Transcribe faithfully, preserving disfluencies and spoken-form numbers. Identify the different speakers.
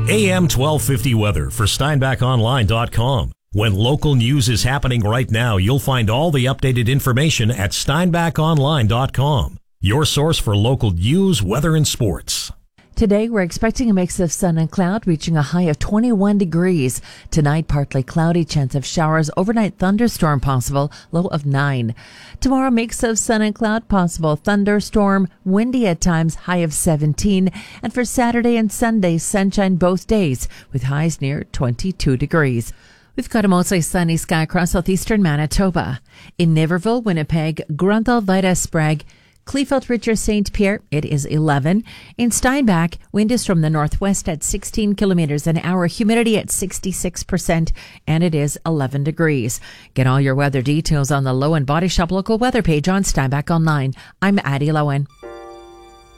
Speaker 1: A M twelve fifty weather for Steinbach Online dot com. When local news is happening right now, you'll find all the updated information at Steinbach Online dot com. Your source for local news, weather, and sports.
Speaker 2: Today, we're expecting a mix of sun and cloud, reaching a high of twenty-one degrees. Tonight, partly cloudy, chance of showers, overnight thunderstorm possible, low of nine. Tomorrow, mix of sun and cloud possible, thunderstorm, windy at times, high of seventeen. And for Saturday and Sunday, sunshine both days, with highs near twenty-two degrees. We've got a mostly sunny sky across southeastern Manitoba. In Niverville, Winnipeg, Grunthal, Vida, Sprague, Kleefeld, Richard, Saint Pierre, it is eleven. In Steinbach, wind is from the northwest at sixteen kilometers an hour, humidity at sixty-six percent, and it is eleven degrees. Get all your weather details on the Lowen Body Shop local weather page on Steinbach Online. I'm Addie Lowen.